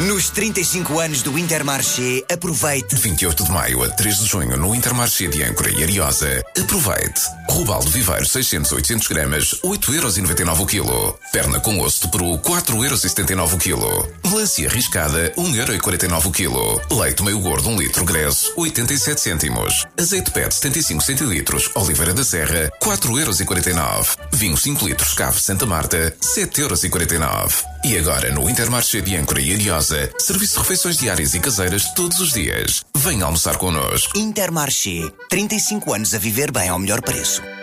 Nos 35 anos do Intermarché, aproveite. De 28 de maio a 3 de junho no Intermarché de Âncora e Ariosa, aproveite. Roubal de Viveiro 600-800 gramas, 8,99€ o quilo. Perna com osso de peru, 4,79€ o quilo. Melancia riscada, 1,49€ o quilo. Leite meio gordo, 1 litro, Gresso, 87 cêntimos. Azeite PET 75 centilitros, Oliveira da Serra, 4,49€. Vinho 5 litros, Cave Santa Marta, 7,49€. E agora no Intermarché de Âncora e Ariosa, serviço de refeições diárias e caseiras todos os dias. Venha almoçar connosco. Intermarché, 35 anos a viver bem ao melhor preço.